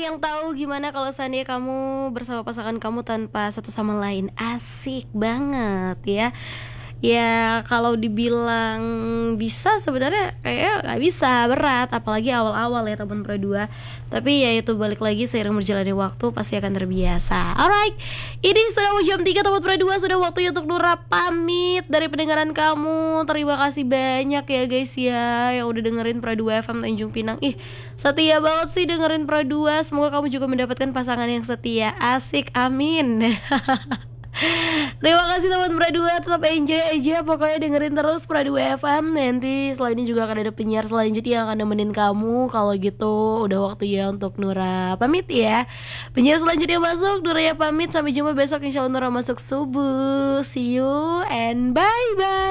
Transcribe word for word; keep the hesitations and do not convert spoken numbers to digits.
yang tahu gimana kalau seandainya kamu bersama pasangan kamu tanpa satu sama lain. Asik banget ya. Ya kalau dibilang bisa sebenarnya kayaknya nggak bisa, berat. Apalagi awal-awal ya teman berdua. Tapi ya itu balik lagi seiring berjalannya waktu pasti akan terbiasa. Alright, ini sudah mau jam tiga teman berdua. Sudah waktunya untuk Nura pamit dari pendengaran kamu. Terima kasih banyak ya guys ya yang udah dengerin Pradua F M Tanjung Pinang. Ih setia banget sih dengerin Pradua. Semoga kamu juga mendapatkan pasangan yang setia. Asik, amin. Terima kasih teman Pradua, tetap enjoy aja pokoknya dengerin terus Pradua F M. Nanti selain ini juga akan ada penyiar selanjutnya yang akan nemenin kamu. Kalau gitu udah waktunya untuk Nura pamit ya. Penyiar selanjutnya masuk, Nura ya pamit. Sampai jumpa besok, insya Allah Nura masuk subuh. See you and bye bye.